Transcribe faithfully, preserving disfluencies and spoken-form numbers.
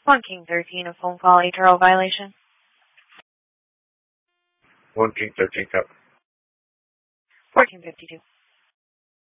one King thirteen, a phone call A T R L violation. one King thirteen, cup. fourteen fifty-two.